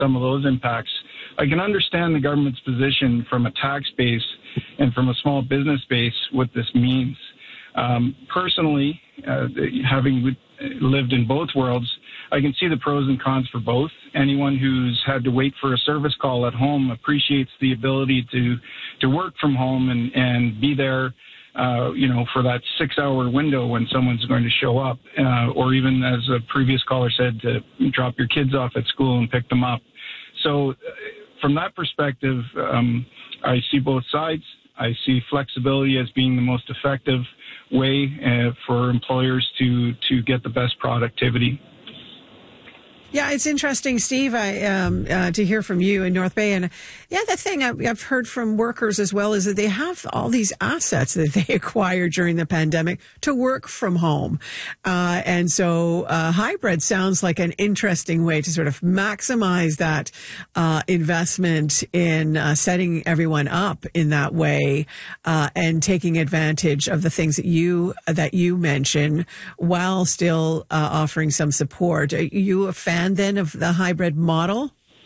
some of those impacts. I can understand the government's position from a tax base and from a small business base what this means. Personally, having lived in both worlds, I can see the pros and cons for both. Anyone who's had to wait for a service call at home appreciates the ability to work from home and be there, for that 6-hour window when someone's going to show up, or even, as a previous caller said, to drop your kids off at school and pick them up. So from that perspective, I see both sides. I see flexibility as being the most effective way for employers to get the best productivity. Yeah, it's interesting, Steve, to hear from you in North Bay. And yeah, the thing I've heard from workers as well is that they have all these assets that they acquired during the pandemic to work from home. And so hybrid sounds like an interesting way to sort of maximize that investment in setting everyone up in that way and taking advantage of the things that you mention while still offering some support. Are you a fan then of the hybrid model?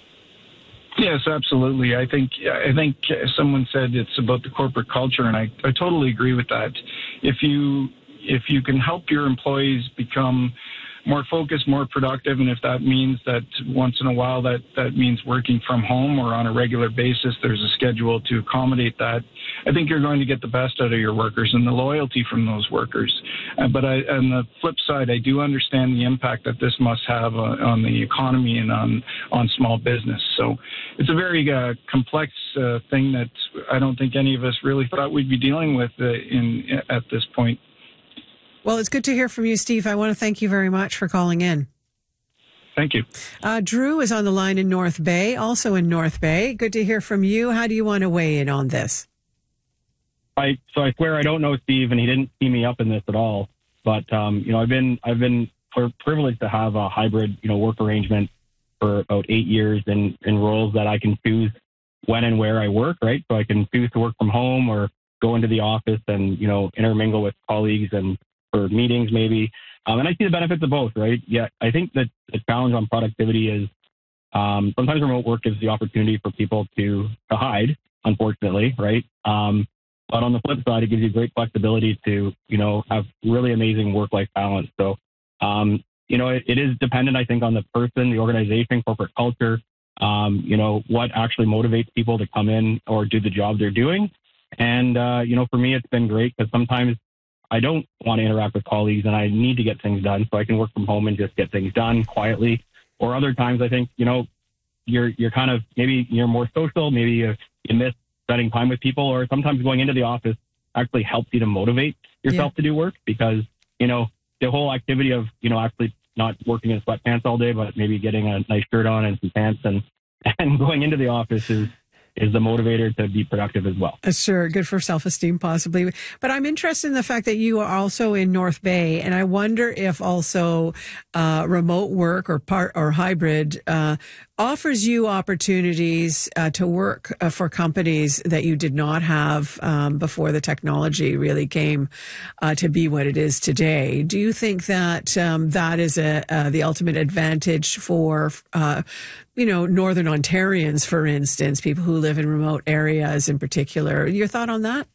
Yes, absolutely. I think someone said it's about the corporate culture, and I totally agree with that. If you can help your employees become more focused, more productive, and if that means that once in a while that means working from home or on a regular basis, there's a schedule to accommodate that, I think you're going to get the best out of your workers and the loyalty from those workers. But on the flip side, I do understand the impact that this must have on the economy and on small business. So it's a very complex thing that I don't think any of us really thought we'd be dealing with at this point. Well, it's good to hear from you, Steve. I want to thank you very much for calling in. Thank you. Drew is on the line in North Bay, also in North Bay. Good to hear from you. How do you want to weigh in on this? I swear I don't know Steve, and he didn't see me up in this at all. But I've been privileged to have a hybrid work arrangement for about 8 years in roles that I can choose when and where I work. Right, so I can choose to work from home or go into the office and intermingle with colleagues and for meetings maybe. And I see the benefits of both, right? Yeah, I think that the challenge on productivity is sometimes remote work gives the opportunity for people to hide, unfortunately, right? But on the flip side, it gives you great flexibility to, have really amazing work-life balance. So, it is dependent, I think, on the person, the organization, corporate culture, what actually motivates people to come in or do the job they're doing. And, for me, it's been great because sometimes I don't want to interact with colleagues and I need to get things done, so I can work from home and just get things done quietly. Or other times I think, you're kind of, maybe you're more social, maybe you miss spending time with people, or sometimes going into the office actually helps you to motivate yourself to do work because, the whole activity of, actually not working in sweatpants all day, but maybe getting a nice shirt on and some pants and going into the office is the motivator to be productive as well. Sure. Good for self-esteem, possibly. But I'm interested in the fact that you are also in North Bay, and I wonder if also remote work or hybrid offers you opportunities to work for companies that you did not have before the technology really came to be what it is today. Do you think that that is the ultimate advantage for Northern Ontarians, for instance, people who live in remote areas in particular? Your thought on that?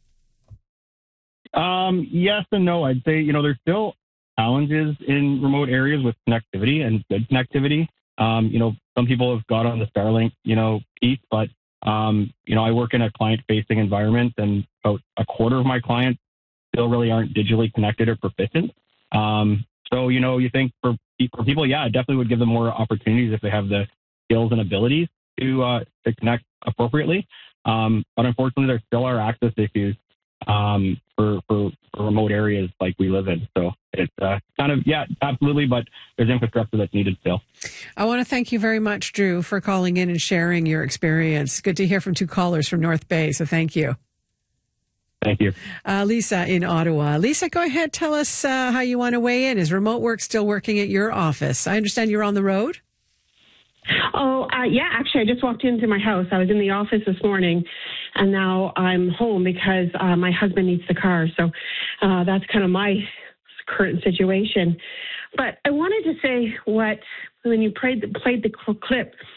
Yes and no. I'd say, there's still challenges in remote areas with connectivity and good connectivity. Some people have got on the Starlink, piece, but, I work in a client-facing environment and about a quarter of my clients still really aren't digitally connected or proficient. So, you think for people, it definitely would give them more opportunities if they have the skills and abilities to connect appropriately. But unfortunately, there still are access issues for remote areas like we live in. So it's absolutely, but there's infrastructure that's needed still. I want to thank you very much, Drew, for calling in and sharing your experience. Good to hear from two callers from North Bay, so thank you. Thank you. Lisa in Ottawa. Lisa, go ahead. Tell us how you want to weigh in. Is remote work still working at your office? I understand you're on the road. Actually, I just walked into my house. I was in the office this morning, and now I'm home because my husband needs the car. So that's kind of my current situation. But I wanted to say when you played the clip,